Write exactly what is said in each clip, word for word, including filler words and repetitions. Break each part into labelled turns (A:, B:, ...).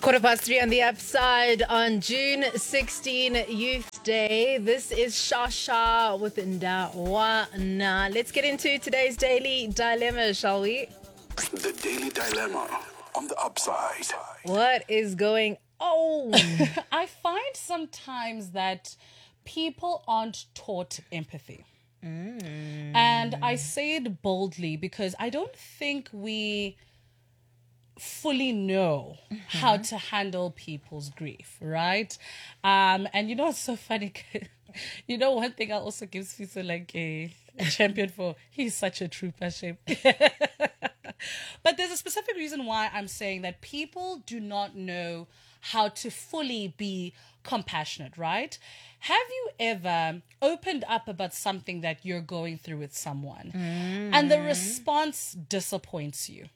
A: Quarter past three on the upside on June sixteenth, Youth Day. This is Shasha with Ndawana. Let's get into today's Daily Dilemma, shall we?
B: The Daily Dilemma on the upside.
A: What is going on?
C: I find sometimes that people aren't taught empathy. Mm. And I say it boldly because I don't think we fully know mm-hmm. how to handle people's grief, right? Um, and you know what's so funny? You know, one thing I also gives Fiso like a, a champion for, he's such a trooper shape. But there's a specific reason why I'm saying that people do not know how to fully be compassionate, right? Have you ever opened up about something that you're going through with someone mm. and the response disappoints you?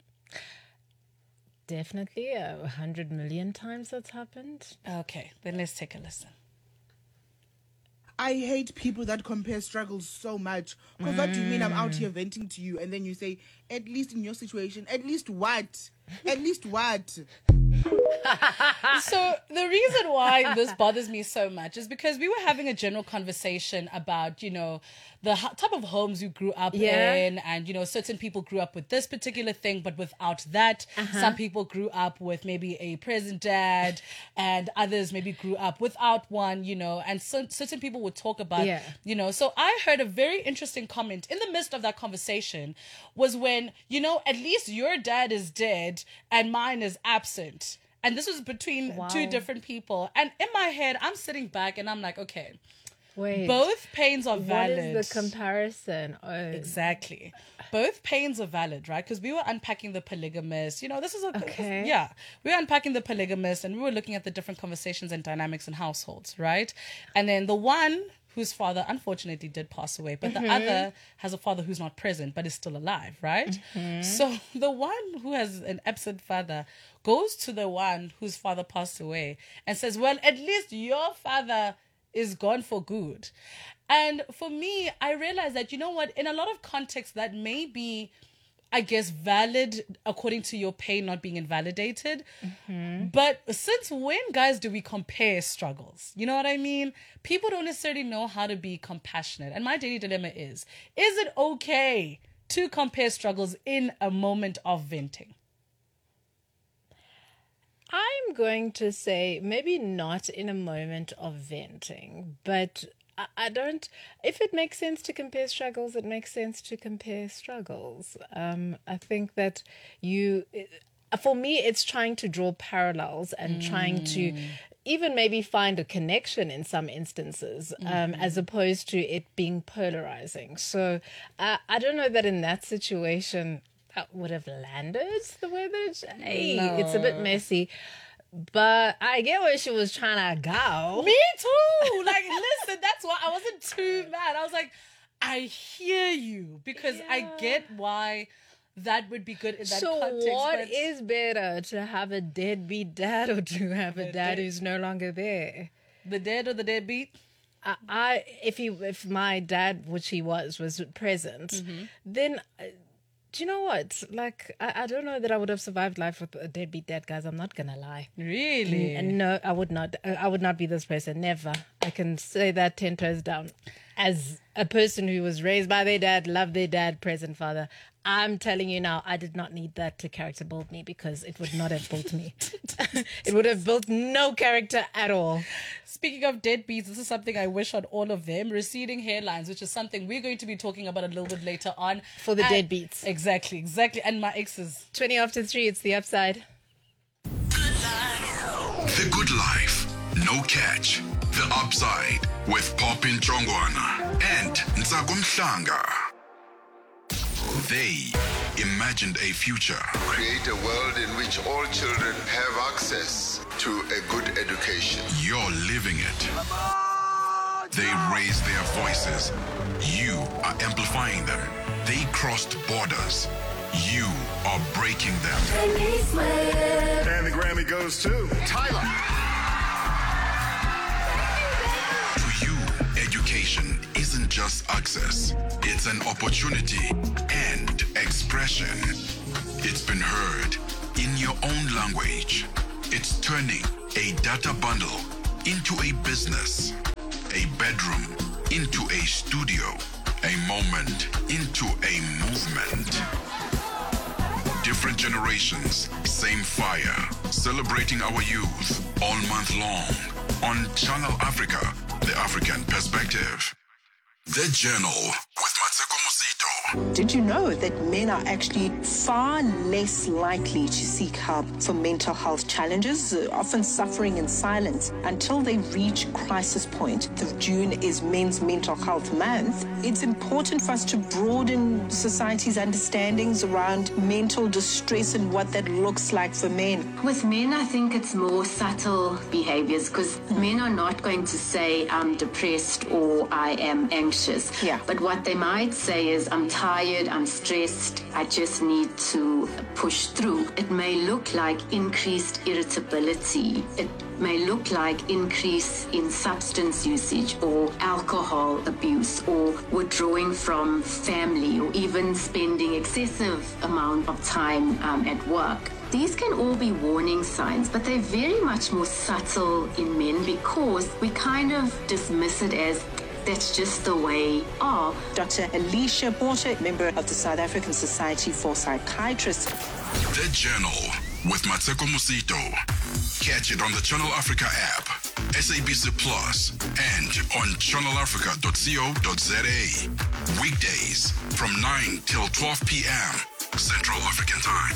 A: Definitely a hundred million times that's happened.
C: Okay, then let's take a listen.
D: I hate people that compare struggles so much. Because mm. what do you mean I'm out here venting to you and then you say, at least in your situation, at least what? At least what?
C: So the reason why this bothers me so much is because we were having a general conversation about, you know, the type of homes you grew up yeah. in, and, you know, certain people grew up with this particular thing, but without that. Uh-huh. Some people grew up with maybe a present dad, and others maybe grew up without one, you know, and so, certain people would talk about, yeah. you know. So I heard a very interesting comment in the midst of that conversation was when, you know, at least your dad is dead and mine is absent. And this was between wow. two different people. And in my head, I'm sitting back and I'm like, okay,
A: wait,
C: both pains are valid.
A: What is the comparison? Oh.
C: Exactly. Both pains are valid, right? Because we were unpacking the polygamist. You know, this is a...
A: Okay.
C: This, yeah. We were unpacking the polygamist and we were looking at the different conversations and dynamics in households, right? And then the one whose father unfortunately did pass away, but mm-hmm. the other has a father who's not present but is still alive, right? Mm-hmm. So the one who has an absent father goes to the one whose father passed away and says, well, at least your father is gone for good. And for me, I realized that, you know what, in a lot of contexts that may be, I guess, valid according to your pain not being invalidated. Mm-hmm. But since when, guys, do we compare struggles? You know what I mean? People don't necessarily know how to be compassionate. And my daily dilemma is, is it okay to compare struggles in a moment of venting?
A: I'm going to say maybe not in a moment of venting, but I, I don't, if it makes sense to compare struggles, it makes sense to compare struggles. Um, I think that you, for me, it's trying to draw parallels and mm. trying to even maybe find a connection in some instances, um, mm-hmm. as opposed to it being polarizing. So uh, I don't know that in that situation that would have landed the way that hey, no. It's a bit messy. But I get where she was trying to go.
C: Me too. Like, listen, that's why I wasn't too mad. I was like, I hear you because yeah. I get why that would be good in that
A: so
C: context.
A: So what
C: but...
A: is better, to have a deadbeat dad or to have a
C: the
A: dad
C: dead.
A: who's no longer there?
C: The dead or the deadbeat?
A: I, I if he if my dad, which he was, was present, mm-hmm. then. Uh, Do you know what? Like, I, I don't know that I would have survived life with a deadbeat dad, guys. I'm not going to lie.
C: Really?
A: N- no, I would not. I would not be this person. Never. I can say that ten toes down. As a person who was raised by their dad, loved their dad, present father, I'm telling you now, I did not need that to character build me because it would not have built me. It would have built no character at all.
C: Speaking of deadbeats, this is something I wish on all of them. Receding hairlines, which is something we're going to be talking about a little bit later on.
A: For the
C: and
A: deadbeats.
C: Exactly, exactly. And my exes.
A: twenty after three, it's the upside.
B: The Good Life. No Catch. The Upside with Poppin Chongwana and Ntsako Mhlanga. They imagined a future.
E: Create a world in which all children have access to a good education.
B: You're living it. They raised their voices. You are amplifying them. They crossed borders. You are breaking them.
E: And the Grammy goes to Tyler.
B: To you, education isn't just access. It's an opportunity and expression. It's been heard in your own language. It's turning a data bundle into a business, a bedroom into a studio, a moment into a movement. Different generations, same fire. Celebrating our youth all month long on Channel Africa, the African perspective. The Journal with Mateko Mosito.
F: Did you know that men are actually far less likely to seek help for mental health challenges, uh, often suffering in silence until they reach crisis point? The June is Men's Mental Health Month. It's important for us to broaden society's understandings around mental distress and what that looks like for men.
G: With men, I think it's more subtle behaviors because men are not going to say, I'm depressed or I am anxious.
F: Yeah.
G: But what they might say is, I'm tired, I'm stressed, I just need to push through. It may look like increased irritability. It may look like increase in substance usage or alcohol abuse or withdrawing from family or even spending excessive amount of time um, at work. These can all be warning signs, but they're very much more subtle in men because we kind of dismiss it as that's just the way are.
F: Doctor Alicia Porter, member of the South African Society for Psychiatrists.
B: The Journal with Mateko Mosito. Catch it on the Channel Africa app, S A B C Plus, and on channel africa dot co dot za. Weekdays from nine till twelve p.m. Central African Time.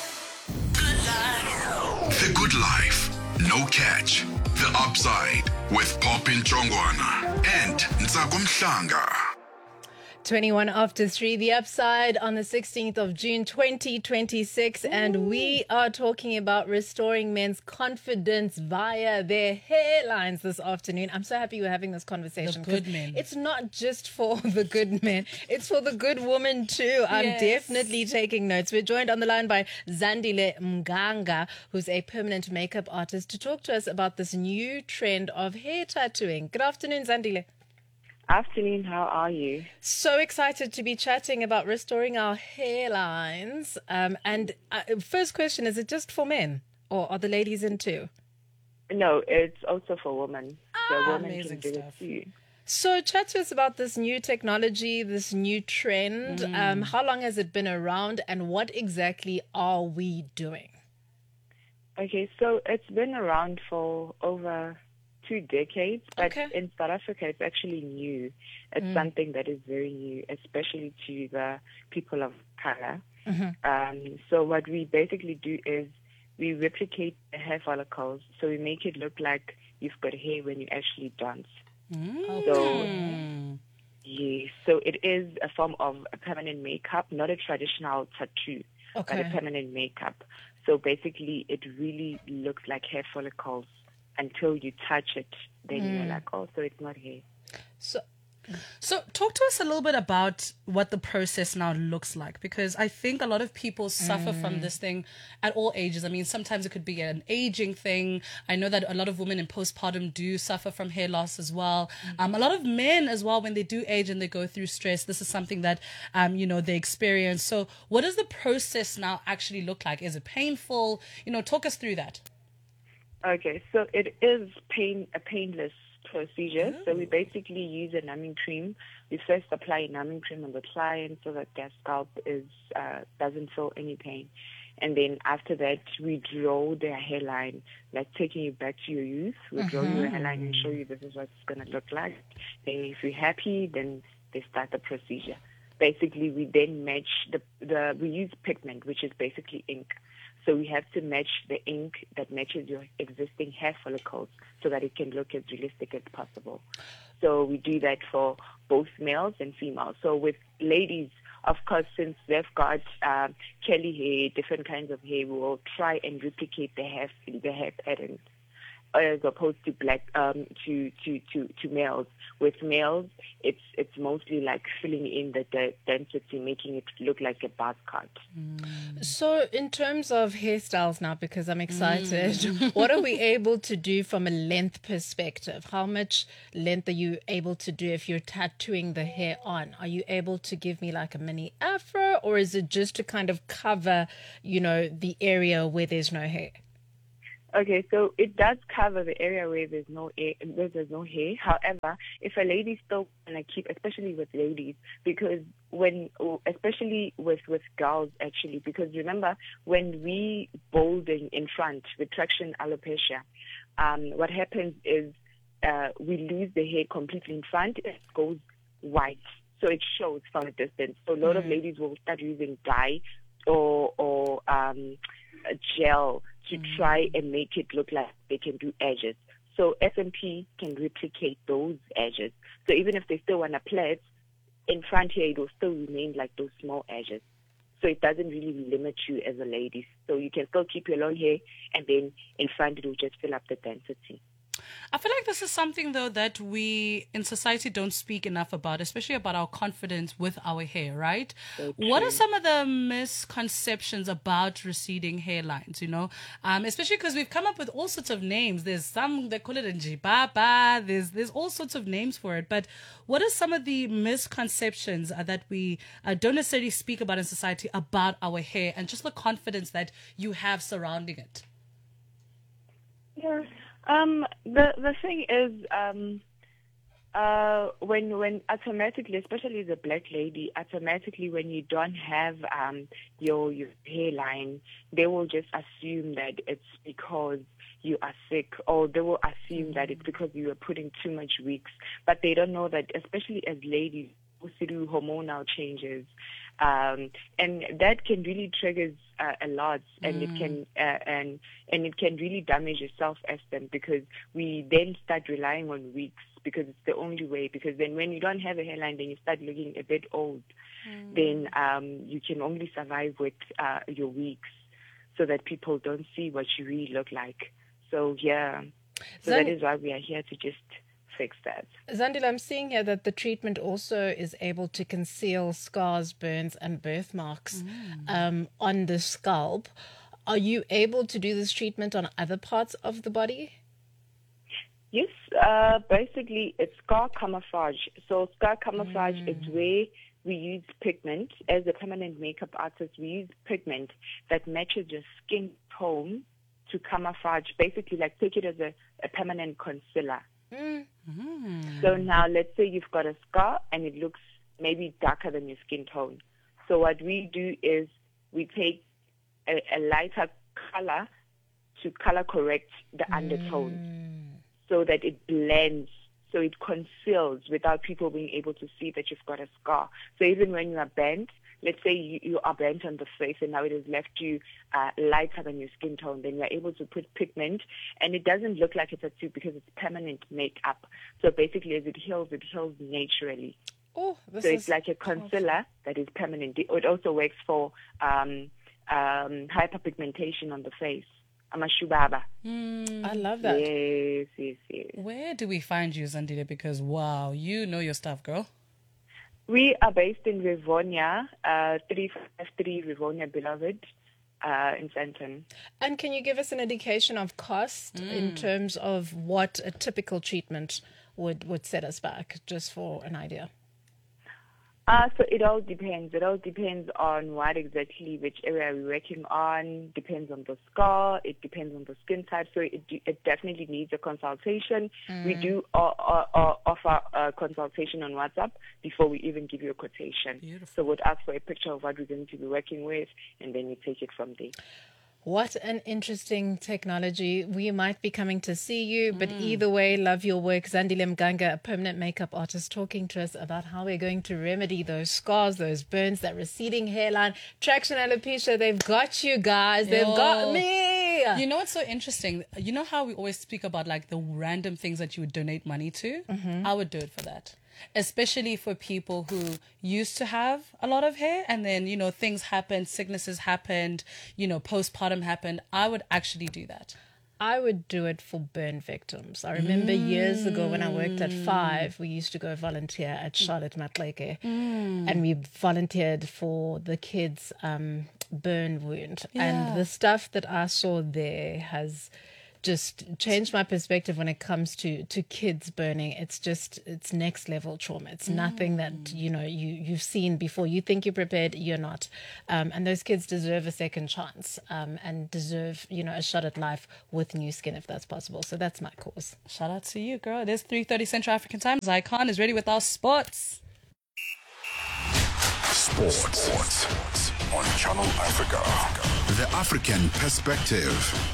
B: The Good Life. No Catch. The Upside with Popin Chongwana and Ntsako Mhlanga.
A: twenty-one after three, The Upside on the sixteenth of June twenty twenty-six. Ooh. And we are talking about restoring men's confidence via their hairlines this afternoon. I'm so happy we're having this conversation.
C: The good men.
A: It's not just for the good men, it's for the good woman too. I'm yes. definitely taking notes. We're joined on the line by Zandile Mganga, who's a permanent makeup artist, to talk to us about this new trend of hair tattooing. Good afternoon, Zandile.
H: Afternoon, how are you?
A: So excited to be chatting about restoring our hairlines. Um, and uh, first question, is it just for men or are the ladies in too?
H: No, it's also for women.
A: Ah,
H: so women
A: amazing
H: can do
A: stuff.
H: it too.
A: So chat to us about this new technology, this new trend. Mm. Um, how long has it been around and what exactly are we doing?
H: Okay, so it's been around for over two decades, but
A: okay.
H: in South Africa, it's actually new. It's mm. something that is very new, especially to the people of color. Mm-hmm. Um, so what we basically do is we replicate the hair follicles, so we make it look like you've got hair when you actually dance.
A: Mm.
H: So, yes, so it is a form of a permanent makeup, not a traditional tattoo,
A: okay.
H: but a permanent makeup. So basically, it really looks like hair follicles until you touch it, then mm. you're like, oh, so it's not hair.
C: So, so talk to us a little bit about what the process now looks like, because I think a lot of people suffer mm. from this thing at all ages. I mean, sometimes it could be an aging thing. I know that a lot of women in postpartum do suffer from hair loss as well. Mm. Um, a lot of men as well, when they do age and they go through stress, this is something that, um, you know, they experience. So what does the process now actually look like? Is it painful? You know, talk us through that.
H: Okay, so it is pain a painless procedure. Oh. So we basically use a numbing cream. We first apply a numbing cream on the client so that their scalp is uh, doesn't feel any pain. And then after that, we draw their hairline, like taking you back to your youth. We draw mm-hmm. your hairline and show you this is what it's going to look like. Then if you're happy, then they start the procedure. Basically, we then match the, the we use pigment, which is basically ink. So we have to match the ink that matches your existing hair follicles so that it can look as realistic as possible. So we do that for both males and females. So with ladies, of course, since they've got uh, curly hair, different kinds of hair, we will try and replicate the hair, the hair patterns as opposed to black um, to, to, to, to males. With males, it's it's mostly like filling in the, the density, making it look like a buzz cut.
A: Mm. So in terms of hairstyles now, because I'm excited, mm. what are we able to do from a length perspective? How much length are you able to do if you're tattooing the hair on? Are you able to give me like a mini afro, or is it just to kind of cover, you know, the area where there's no hair?
H: Okay, so it does cover the area where there's no air, where there's no hair. However, if a lady still wanna keep, especially with ladies, because when, especially with with girls actually, because remember when we balding in front with traction alopecia, um, what happens is uh, we lose the hair completely in front. It goes white, so it shows from a distance. So a lot of ladies will start using dye or or um, a gel to mm. try and make it look like they can do edges. So S M P can replicate those edges. So even if they still want to plait, in front here it will still remain like those small edges. So it doesn't really limit you as a lady. So you can still keep your long hair, and then in front it will just fill up the density.
C: I feel like this is something, though, that we in society don't speak enough about, especially about our confidence with our hair, right?
H: So
C: what are some of the misconceptions about receding hairlines, you know? Um, especially because we've come up with all sorts of names. There's some, they call it a njibaba. There's, there's all sorts of names for it. But what are some of the misconceptions uh, that we uh, don't necessarily speak about in society about our hair and just the confidence that you have surrounding it?
H: Yeah. Um, the the thing is, um, uh, when when automatically, especially the black lady, automatically when you don't have um your your hairline, they will just assume that it's because you are sick, or they will assume that it's because you are putting too much wigs. But they don't know that, especially as ladies, go through hormonal changes. Um, and that can really trigger uh, a lot, and mm. it can uh, and and it can really damage your self-esteem, because we then start relying on wigs because it's the only way. Because then when you don't have a hairline, then you start looking a bit old. Mm. Then um, you can only survive with uh, your wigs, so that people don't see what you really look like. So yeah, so
A: Zan-
H: that is why we are here to just fix that.
A: Zandile, I'm seeing here that the treatment also is able to conceal scars, burns, and birthmarks mm. um, on the scalp. Are you able to do this treatment on other parts of the body?
H: Yes, uh, basically it's scar camouflage. So scar camouflage mm. is where we use pigment. As a permanent makeup artist, we use pigment that matches your skin tone to camouflage, basically like take it as a, a permanent concealer.
A: Mm.
C: Mm.
H: So now let's say you've got a scar and it looks maybe darker than your skin tone. So what we do is we take a, a lighter color to color correct the mm. undertone, so that it blends, so it conceals without people being able to see that you've got a scar. So even when you are bent, let's say you, you are bent on the face and now it has left you uh, lighter than your skin tone, then you're able to put pigment, and it doesn't look like a tattoo because it's permanent makeup. So basically as it heals, it heals naturally.
A: Oh, this
H: so
A: is
H: it's like a concealer that is permanent. It also works for um, um, hyperpigmentation on the face. Amashubaba.
A: Mm, I love that.
H: Yes, yes, yes.
C: Where do we find you, Zandile? Because wow, you know your stuff, girl.
H: We are based in Rivonia, uh, three five three Rivonia Beloved, uh, in Sandton.
A: And can you give us an indication of cost mm. in terms of what a typical treatment would, would set us back, just for an idea?
H: Uh, so it all depends. It all depends on what exactly, which area we're working on. Depends on the scar. It depends on the skin type. So it it definitely needs a consultation. Mm. We do uh, uh, uh, offer a consultation on WhatsApp before we even give you a quotation.
C: Beautiful.
H: So we'd ask for a picture of what we're going to be working with, and then we take it from there.
A: What an interesting technology. We might be coming to see you, but mm. either way, love your work. Zandile Mganga, a permanent makeup artist, talking to us about how we're going to remedy those scars, those burns, that receding hairline. Traction alopecia, they've got you guys. They've
C: Yo.
A: got me.
C: You know what's so interesting? You know how we always speak about like the random things that you would donate money to? Mm-hmm. I would do it for that. Especially for people who used to have a lot of hair and then, you know, things happened, sicknesses happened, you know, postpartum happened. I would actually do that.
A: I would do it for burn victims. I remember mm. years ago when I worked at Five, we used to go volunteer at Charlotte Matleke, mm. and we volunteered for the kids' um, burn wound.
C: Yeah.
A: And the stuff that I saw there has just changed my perspective when it comes to, to kids burning. It's just, it's next level trauma. It's mm. nothing that, you know, you, you've seen before. You think you're prepared, you're not. Um, and those kids deserve a second chance um, and deserve, you know, a shot at life with new skin if that's possible. So that's my cause.
C: Shout out to you, girl. It is three thirty Central African time. Zycon is ready with our sports.
B: Sports. Sports on Channel Africa. The African perspective.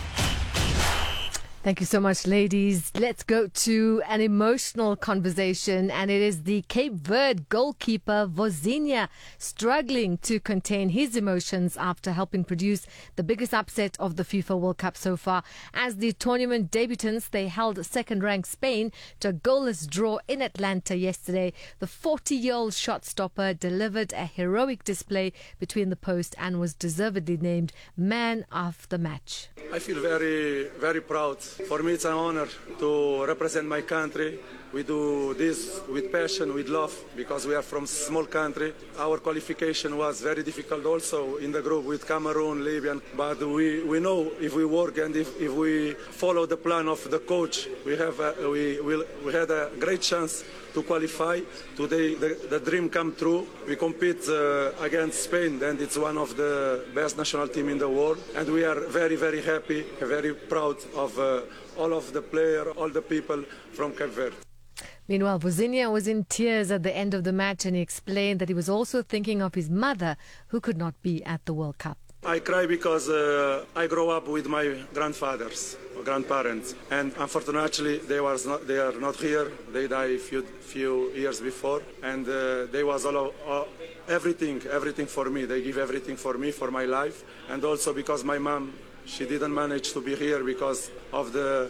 I: Thank you so much, ladies. Let's go to an emotional conversation, and it is the Cape Verde goalkeeper Vozinha struggling to contain his emotions after helping produce the biggest upset of the FIFA World Cup so far. As the tournament debutants, they held second-ranked Spain to a goalless draw in Atlanta yesterday. The forty-year-old shot stopper delivered a heroic display between the posts and was deservedly named man of the match.
J: I feel very, very proud. For me, it's an honor to represent my country. We do this with passion, with love, because we are from a small country. Our qualification was very difficult also in the group with Cameroon, Libya. But we, we know if we work and if, if we follow the plan of the coach, we, have a, we, will, we had a great chance to qualify. Today, the, the dream come true. We compete uh, against Spain, and it's one of the best national team in the world. And we are very, very happy, very proud of uh, all of the players, all the people from Cape Verde.
I: Meanwhile, Vozinha was in tears at the end of the match, and he explained that he was also thinking of his mother, who could not be at the World Cup.
J: I cry because uh, I grew up with my grandfathers, grandparents, and unfortunately they was not, they are not here. They died a few few years before, and uh, they was all, all everything, everything for me. They give everything for me, for my life, and also because my mom, she didn't manage to be here because of the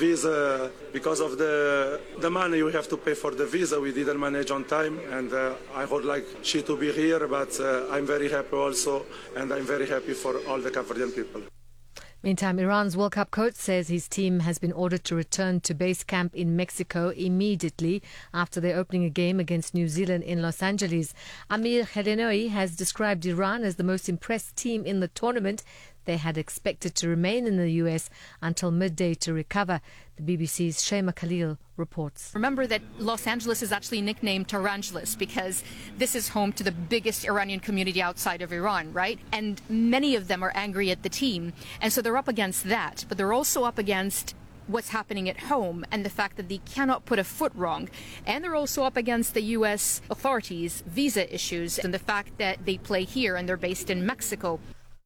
J: visa, because of the the money you have to pay for the visa. We didn't manage on time, and uh, I would like she to be here, but uh, I'm very happy also, and I'm very happy for all the Cape Verdean people.
I: Meantime, Iran's World Cup coach says his team has been ordered to return to base camp in Mexico immediately after their opening a game against New Zealand in Los Angeles. Amir Khelenoui has described Iran as the most impressed team in the tournament. They had expected to remain in the U S until midday to recover. The B B C's Shema Khalil reports.
K: Remember that Los Angeles is actually nicknamed Tehrangeles because this is home to the biggest Iranian community outside of Iran, right? And many of them are angry at the team. And so they're up against that. But they're also up against what's happening at home and the fact that they cannot put a foot wrong. And they're also up against the U S authorities' visa issues and the fact that they play here and they're based in Mexico.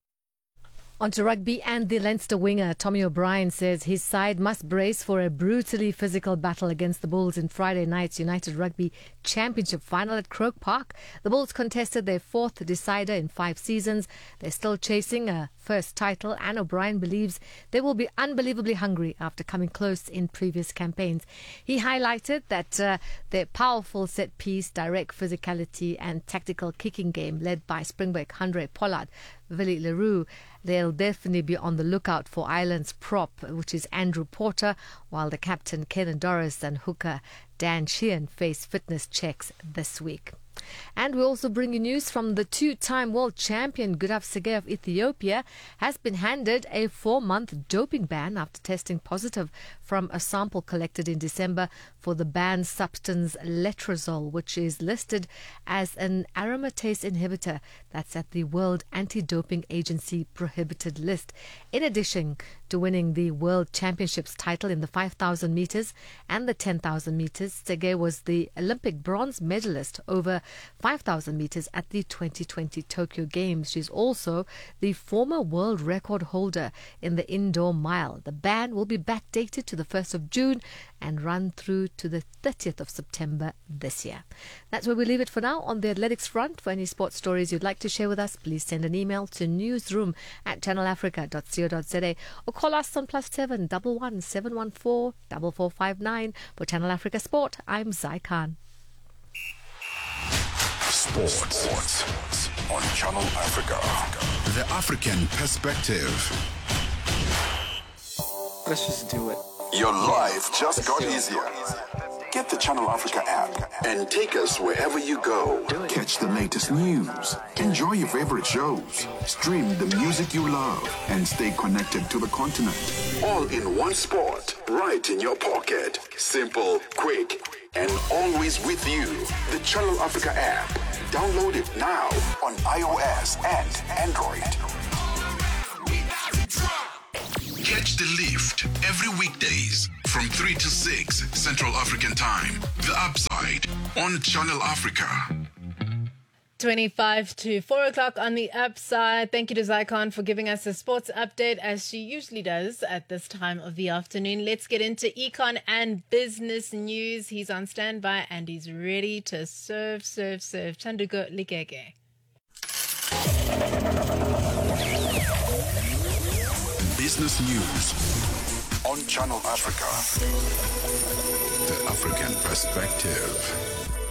I: On to rugby, and the Leinster winger Tommy O'Brien says his side must brace for a brutally physical battle against the Bulls in Friday night's United Rugby Championship final at Croke Park. The Bulls contested their fourth decider in five seasons. They're still chasing a first title, and O'Brien believes they will be unbelievably hungry after coming close in previous campaigns. He highlighted that uh, their powerful set piece, direct physicality and tactical kicking game led by Springbok Handré Pollard, Willie Leroux, they'll definitely be on the lookout for Ireland's prop, which is Andrew Porter, while the captain Kenan Doris and hooker Dan Sheehan face fitness checks this week. And we also bring you news from the two-time world champion Guraf Segei of Ethiopia has been handed a four-month doping ban after testing positive from a sample collected in December for the banned substance letrozole, which is listed as an aromatase inhibitor that's at the World Anti-Doping Agency prohibited list. In addition to winning the World Championships title in the five thousand meters and the ten thousand meters, Segei was the Olympic bronze medalist over five thousand meters at the twenty twenty Tokyo Games. She's also the former world record holder in the indoor mile. The ban will be backdated to the first of June and run through to the thirtieth of September this year. That's where we leave it for now on the athletics front. For any sports stories you'd like to share with us, please send an email to newsroom at channel africa dot co dot za or call us on plus seven double one seven one four double four five nine. For Channel Africa Sport, I'm Zai Khan.
B: Sports. Sports on Channel Africa. The African perspective.
L: Let's just do it.
B: Your life just got easier. Get Get the Channel Africa app and take us wherever you go. Catch the latest news, enjoy your favorite shows, stream the music you love, and stay connected to the continent. All in one spot, right in your pocket. Simple, quick, and always with you. The Channel Africa app. Download it now on iOS and Android. Catch the lift every weekdays from three to six Central African Time. The Upside on Channel Africa.
A: twenty-five to four o'clock on the Upside. Thank you to Zycon for giving us a sports update as she usually does at this time of the afternoon. Let's get into econ and business news. He's on standby and he's ready to serve, serve, serve. Chanduko Likeke.
B: Business news on Channel Africa. The African perspective.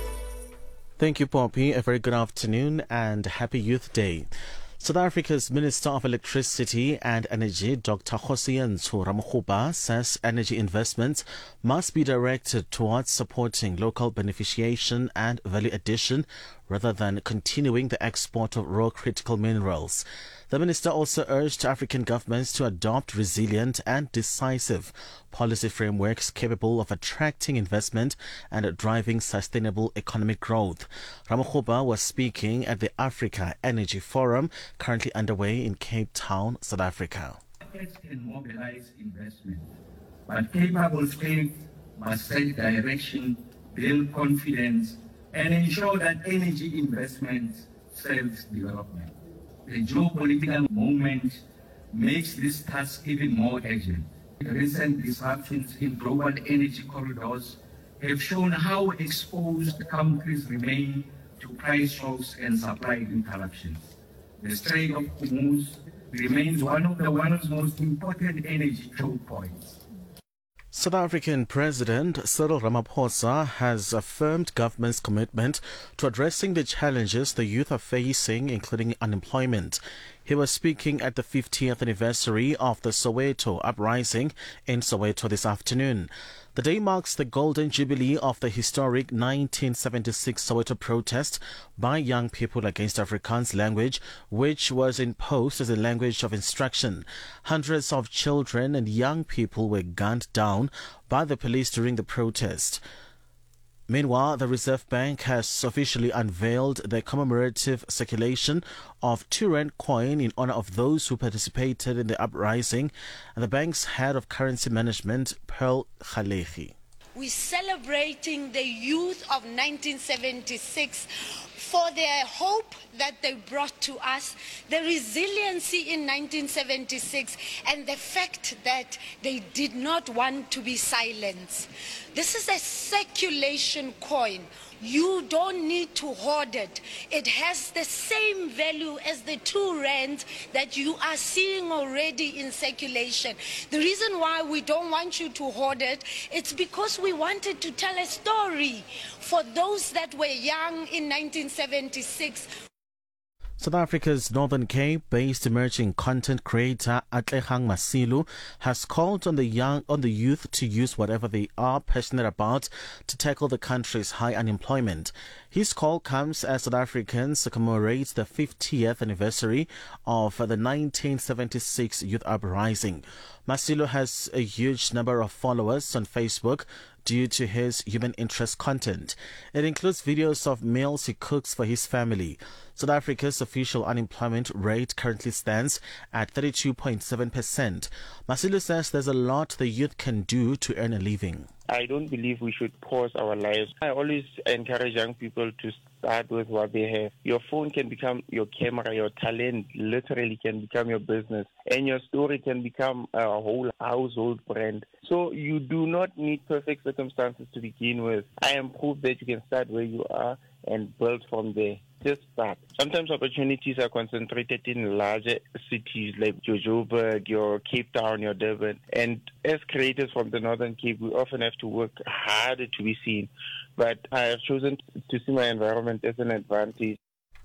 L: Thank you, Poppy. A very good afternoon and happy Youth Day. South Africa's Minister of Electricity and Energy, Doctor Kgosientsho Ramokgopa, says energy investments must be directed towards supporting local beneficiation and value addition rather than continuing the export of raw critical minerals. The minister also urged African governments to adopt resilient and decisive policy frameworks capable of attracting investment and driving sustainable economic growth. Ramokgopa was speaking at the Africa Energy Forum, currently underway in Cape Town, South Africa.
M: Markets can mobilize investment, but capable states must set direction, build confidence, and ensure that energy investments serves development. The geopolitical moment makes this task even more urgent. Recent disruptions in global energy corridors have shown how exposed countries remain to price shocks and supply interruptions. The Strait of Hormuz remains one of the world's most important energy choke points.
L: South African President Cyril Ramaphosa has affirmed government's commitment to addressing the challenges the youth are facing, including unemployment. He was speaking at the fiftieth anniversary of the Soweto uprising in Soweto this afternoon. The day marks the golden jubilee of the historic nineteen seventy-six Soweto protest by young people against Afrikaans language, which was imposed as a language of instruction. Hundreds of children and young people were gunned down by the police during the protest. Meanwhile, the Reserve Bank has officially unveiled the commemorative circulation of two rand coin in honor of those who participated in the uprising, and the bank's head of currency management, Pearl Kgalegi.
N: We're celebrating the youth of nineteen seventy-six for their hope that they brought to us, the resiliency in nineteen seventy-six, and the fact that they did not want to be silenced. This is a circulation coin. You don't need to hoard it. It has the same value as the two rands that you are seeing already in circulation. The reason why we don't want you to hoard it, it's because we wanted to tell a story for those that were young in nineteen seventy-six.
L: South Africa's Northern Cape-based emerging content creator Atlehang Masilu has called on the young, on the youth to use whatever they are passionate about to tackle the country's high unemployment. His call comes as South Africans commemorate the fiftieth anniversary of the nineteen seventy-six youth uprising. Masilu has a huge number of followers on Facebook due to his human interest content. It includes videos of meals he cooks for his family. South Africa's official unemployment rate currently stands at thirty-two point seven percent. Masilu says there's a lot the youth can do to earn a living.
O: I don't believe we should pause our lives. I always encourage young people to start with what they have. Your phone can become your camera, your talent literally can become your business, and your story can become a whole household brand. So you do not need perfect circumstances to begin with. I am proof that you can start where you are and build from there. Just start. Sometimes opportunities are concentrated in larger cities like Joburg, your Cape Town, your Durban. And as creators from the Northern Cape, we often have to work harder to be seen. But I have chosen to see my environment as an advantage.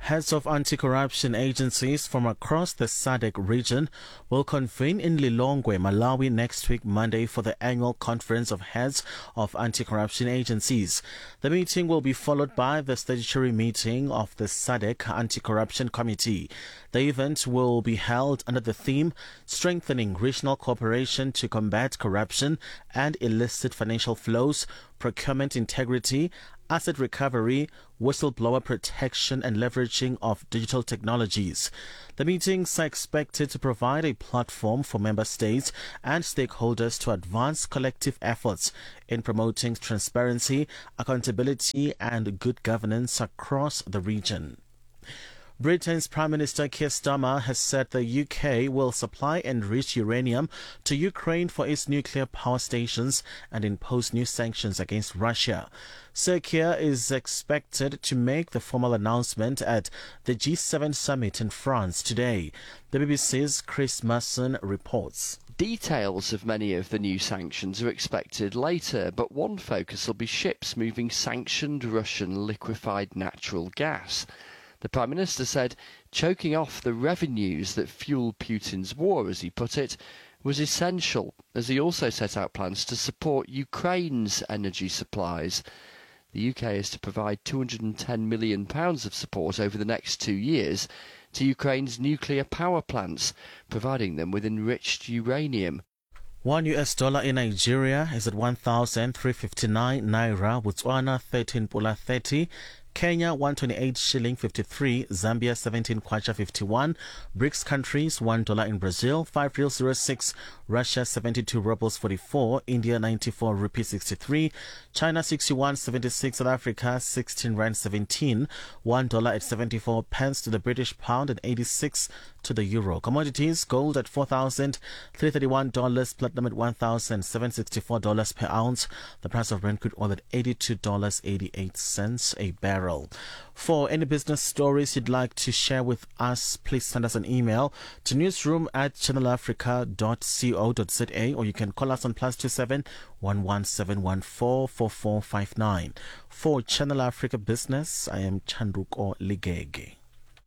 L: Heads of anti-corruption agencies from across the S A D C region will convene in Lilongwe, Malawi next week, Monday, for the annual conference of heads of anti-corruption agencies. The meeting will be followed by the statutory meeting of the S A D C Anti-Corruption Committee. The event will be held under the theme Strengthening Regional Cooperation to Combat Corruption and Illicit Financial Flows, Procurement Integrity, Asset Recovery, Whistleblower Protection and Leveraging of Digital Technologies. The meetings are expected to provide a platform for member states and stakeholders to advance collective efforts in promoting transparency, accountability and good governance across the region. Britain's Prime Minister Keir Starmer has said the U K will supply enriched uranium to Ukraine for its nuclear power stations and impose new sanctions against Russia. Sir Keir is expected to make the formal announcement at the G seven summit in France today. The B B C's Chris Mason reports.
P: Details of many of the new sanctions are expected later, but one focus will be ships moving sanctioned Russian liquefied natural gas. The Prime Minister said choking off the revenues that fuel Putin's war, as he put it, was essential, as he also set out plans to support Ukraine's energy supplies. The U K is to provide two hundred ten million pounds of support over the next two years to Ukraine's nuclear power plants, providing them with enriched uranium.
L: One U S dollar in Nigeria is at one thousand three hundred fifty-nine naira, Botswana thirteen pula thirty, Kenya one hundred twenty-eight shilling fifty-three, Zambia seventeen kwacha fifty-one, BRICS countries one dollar in Brazil, five real zero six, Russia seventy-two rubles forty-four, India ninety-four rupees sixty-three, China sixty-one seventy-six, South Africa sixteen rand seventeen, one dollar at seventy-four pence to the British pound and eighty-six to the euro. Commodities: gold at four thousand three hundred thirty-one dollars, platinum at one thousand seven hundred sixty-four dollars per ounce, the price of Brent crude oil at eighty-two dollars and eighty-eight cents a barrel. For any business stories you'd like to share with us, please send us an email to newsroom at channel africa dot co dot za, or you can call us on plus two seven one one seven one four four four five nine. For Channel Africa Business, I am Chanduko Ligege.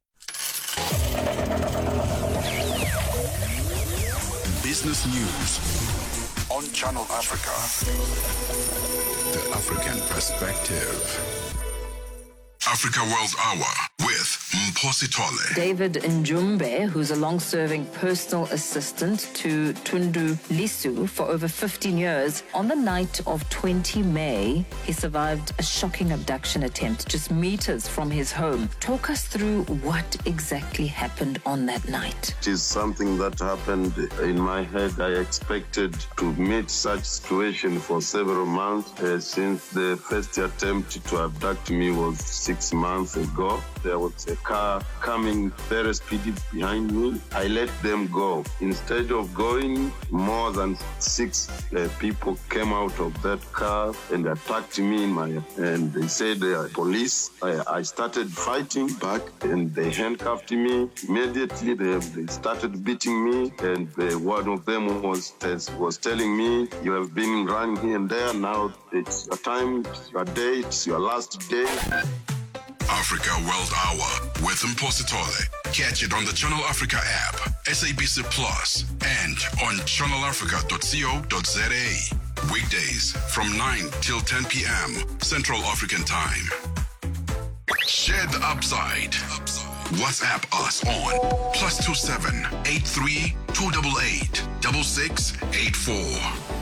B: Business news on Channel Africa. The African perspective. Africa World Hour with Mphosi Tole.
Q: David Njumbe, who's a long-serving personal assistant to Tundu Lisu for over fifteen years, on the night of the twentieth of May, he survived a shocking abduction attempt just meters from his home. Talk us through what exactly happened on that night.
R: It is something that happened in my head. I expected to meet such situation for several months uh, since the first attempt to abduct me was six months ago. There was a car coming very speedy behind me. I let them go. Instead of going, more than six uh, people came out of that car and attacked me in my, and they said they are police. I, I started fighting back and they handcuffed me. Immediately they, they started beating me, and the, one of them was, was telling me, you have been running here and there, now it's your time, it's your day, it's your last day.
B: Africa World Hour with Mphosi Tole. Catch it on the Channel Africa app, S A B C Plus, and on channel africa dot co dot za. Weekdays from nine till ten p.m. Central African Time. Share the upside. WhatsApp us on plus two seven eight three two eight eight six six eight four.